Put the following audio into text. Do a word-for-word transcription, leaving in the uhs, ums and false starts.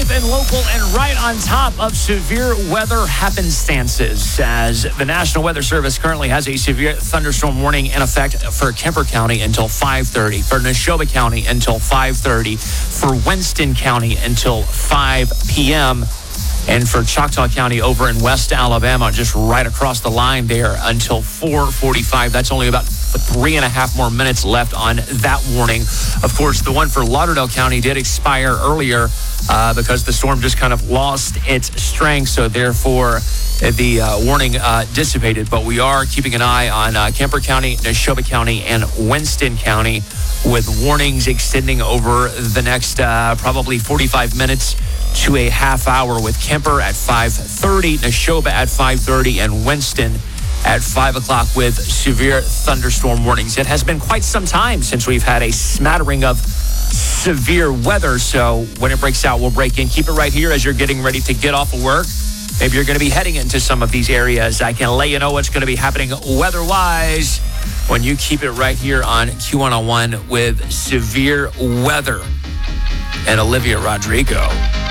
live and local and right on top of severe weather happenstances, as the National Weather Service currently has a severe thunderstorm warning in effect for Kemper County until five thirty, for Neshoba County until five thirty, for Winston County until five p.m., and for Choctaw County over in West Alabama, just right across the line there until four forty-five. That's only about three and a half more minutes left on that warning. Of course, the one for Lauderdale County did expire earlier uh, because the storm just kind of lost its strength. So therefore, the uh, warning uh, dissipated. But we are keeping an eye on uh, Kemper County, Neshoba County, and Winston County, with warnings extending over the next uh, probably forty-five minutes to a half hour, with Kemper at five thirty, Neshoba at five thirty, and Winston at five o'clock with severe thunderstorm warnings. It has been quite some time since we've had a smattering of severe weather, so when it breaks out, we'll break in. Keep it right here as you're getting ready to get off of work. Maybe you're going to be heading into some of these areas. I can let you know what's going to be happening weather-wise when you keep it right here on Q one oh one with severe weather and Olivia Rodrigo.